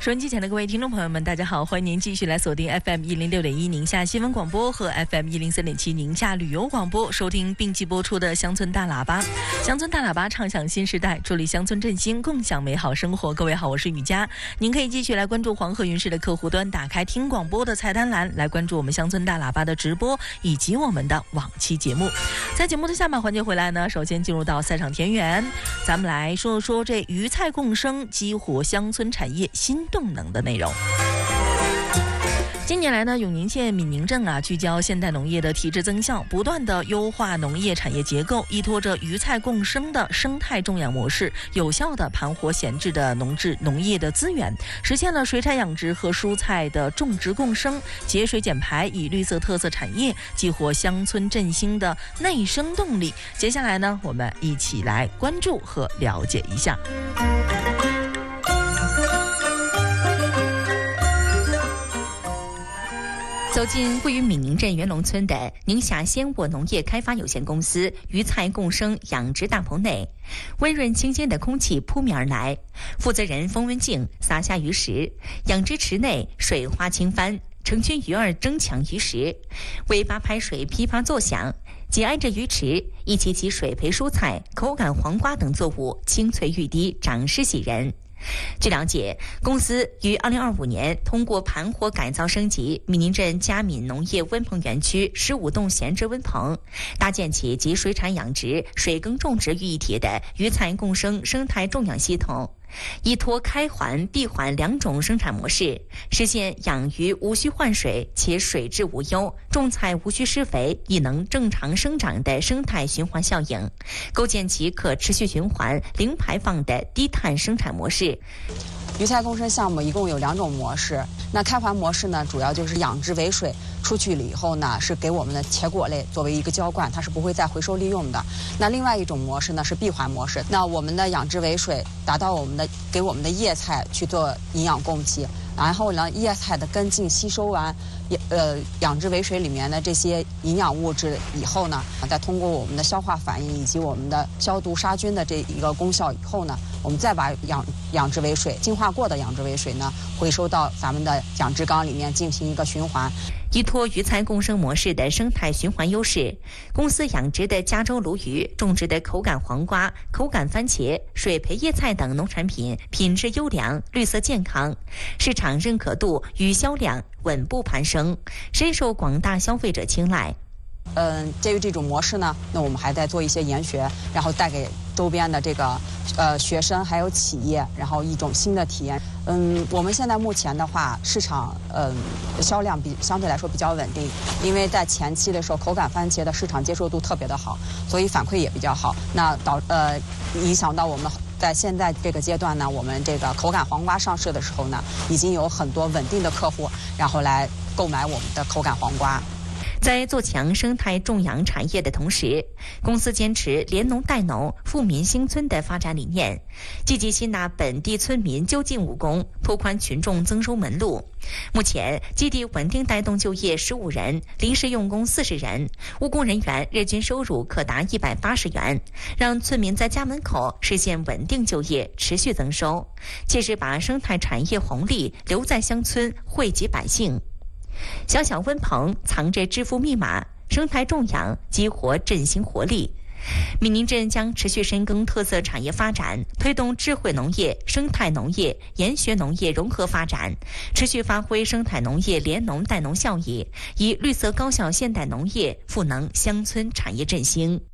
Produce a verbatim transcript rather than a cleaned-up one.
收音机前的各位听众朋友们，大家好，欢迎您继续来锁定 F M 一零六点一宁夏新闻广播和 F M 一零三点七宁夏旅游广播，收听并机播出的乡村大喇叭。乡村大喇叭唱响新时代，助力乡村振兴，共享美好生活。各位好，我是雨佳，您可以继续来关注黄河云视的客户端，打开听广播的菜单栏，来关注我们乡村大喇叭的直播以及我们的往期节目。在节目的下半环节回来呢，首先进入到赛场田园，咱们来说说这鱼菜共生激活乡村产业新动能的内容。近年来呢，永宁县闽宁镇啊，聚焦现代农业的提质增效，不断的优化农业产业结构，依托着鱼菜共生的生态种养模式，有效的盘活闲置的农质农业的资源，实现了水产养殖和蔬菜的种植共生，节水减排，以绿色特色产业激活乡村振兴的内生动力。接下来呢，我们一起来关注和了解一下。走进位于闽宁镇元龙村的宁夏鲜沃农业开发有限公司鱼菜共生养殖大棚内，温润清新的空气扑面而来。负责人冯文静撒下鱼食，养殖池内水花轻翻，成群鱼儿争抢鱼食，尾巴拍水噼啪作响。紧挨着鱼池，一起起水培蔬菜、口感黄瓜等作物青翠欲滴，长势喜人。据了解，公司于二零二五年通过盘活改造升级闽宁镇嘉闽农业温棚园区十五栋闲置温棚，搭建起集水产养殖、水耕种植于一体的鱼菜共生生态种养系统，依托开环、闭环两种生产模式，实现养鱼无需换水且水质无忧，种菜无需施肥亦能正常生长的生态循环效应，构建起可持续循环、零排放的低碳生产模式。 鱼菜共生项目一共有两种模式，那开环模式呢，主要就是养殖尾水出去了以后呢，是给我们的茄果类作为一个浇灌，它是不会再回收利用的。那另外一种模式呢是闭环模式，那我们的养殖尾水达到我们的给我们的叶菜去做营养供给，然后呢叶菜的根茎吸收完呃养殖尾水里面的这些营养物质以后呢，再通过我们的消化反应以及我们的消毒杀菌的这一个功效以后呢，我们再把养养殖尾水净化过的养殖尾水呢回收到咱们的养殖缸里面进行一个循环。 依托鱼菜共生模式的生态循环优势，公司养殖的加州鲈鱼、种植的口感黄瓜、口感番茄、水培叶菜等农产品品质优良、绿色健康，市场认可度与销量稳步攀升，深受广大消费者青睐。 嗯，基于这种模式呢，那我们还在做一些研学，然后带给周边的这个呃学生还有企业，然后一种新的体验。嗯，我们现在目前的话，市场嗯销量比相对来说比较稳定，因为在前期的时候，口感番茄的市场接受度特别的好，所以反馈也比较好。那导呃影响到我们在现在这个阶段呢，我们这个口感黄瓜上市的时候呢，已经有很多稳定的客户，然后来购买我们的口感黄瓜。 在做强生态种养产业的同时，公司坚持联农带农、富民兴村的发展理念，积极吸纳本地村民就近务工，拓宽群众增收门路。目前，基地稳定带动就业十五人，临时用工四十人，务工人员日均收入可达一百八十元，让村民在家门口实现稳定就业、持续增收，切实把生态产业红利留在乡村，惠及百姓。小小温棚藏着致富密码，生态种养激活振兴活力。闽宁镇将持续深耕特色产业发展，推动智慧农业、生态农业、研学农业融合发展，持续发挥生态农业联农带农效益，以绿色高效现代农业赋能乡村产业振兴。